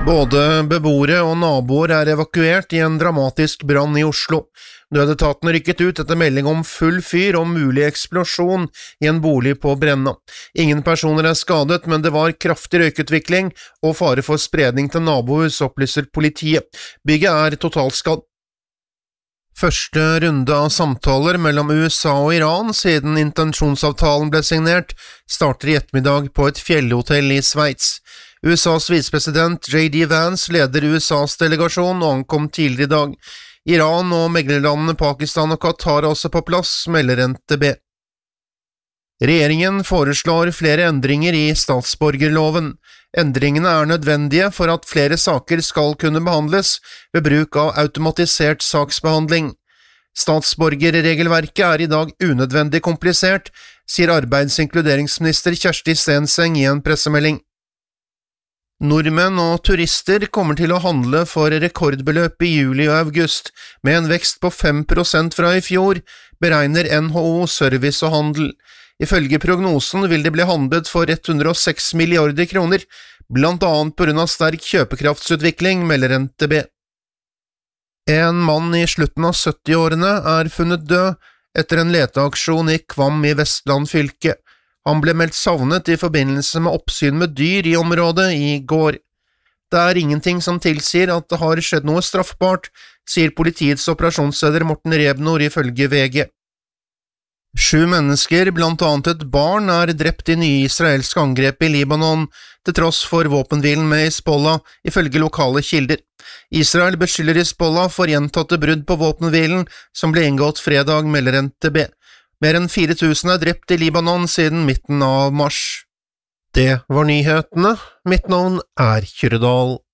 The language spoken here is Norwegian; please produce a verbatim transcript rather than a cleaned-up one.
Både beboere og naboer er evakuert i en dramatisk brann i Oslo. Nødetaten rykket ut etter melding om full fyr og mulig eksplosjon i en bolig på Brenna. Ingen personer er skadet, men det var kraftig røykutvikling og fare for spredning til nabohus, opplyser politiet. Bygget er totalskadd. Første runde av samtaler mellom U S A og Iran siden intensjonsavtalen ble signert, starter i ettermiddag på et fjellhotell i Sveits. U S A's visepresident J D Vance leder U S A's delegasjon og ankom tidligere i dag. Iran og meglerlandene Pakistan og Qatar er også på plass, melder N T B. Regjeringen foreslår flere endringer i statsborgerloven. Endringene er nødvendige for at flere saker skal kunne behandles ved bruk av automatisert saksbehandling. Statsborgerregelverket er i dag unødvendig komplisert, sier arbeids- og inkluderingsminister Kjersti Stenseng i en pressemelding. Nordmenn og turister kommer til å handle for rekordbeløp i juli og august, med en vekst på fem prosent fra i fjor, beregner N H O Service og Handel. Ifølge prognosen vil det bli handlet for hundre og seks milliarder kroner, blant annet på grunn av sterk kjøpekraftsutvikling, melder N T B. En mann i slutten av syttiårene er funnet død etter en leteaksjon i Kvam i Vestland fylke. Han ble meldt savnet i forbindelse med oppsyn med dyr i området i går. Det er ingenting som tilsier at det har skjedd noe straffbart, sier politiets operasjonsleder Morten Rebnor ifølge V G. Sju mennesker, blant annet et barn, er drept i nye israelske angrep i Libanon, til tross for våpenhvilen med Hizbollah, ifølge lokale kilder. Israel beskylder Hizbollah for gjentatte brudd på våpenhvilen, som ble inngått fredag, melder N T B. Mer enn fire tusen er drept i Libanon siden midten av mars. Det var nyhetene. Mitt navn er Kyrre Dahl.